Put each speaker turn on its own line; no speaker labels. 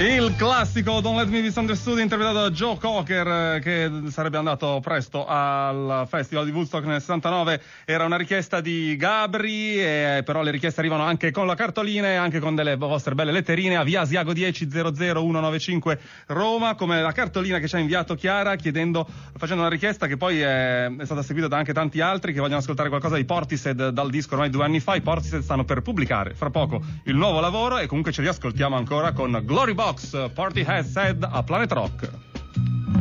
Il classico Don't Let Me Be Misunderstood, interpretato da Joe Cocker, che sarebbe andato presto al Festival di Woodstock nel 69. Era una richiesta di Gabri, però le richieste arrivano anche con la cartolina e anche con delle vostre belle letterine a via Asiago 10 00195 Roma, come la cartolina che ci ha inviato Chiara facendo una richiesta che poi è stata seguita da anche tanti altri che vogliono ascoltare qualcosa di Portishead dal disco ormai 2 anni fa. I Portishead stanno per pubblicare fra poco il nuovo lavoro e comunque ce li ascoltiamo ancora con Glory Box, Portishead a Planet Rock.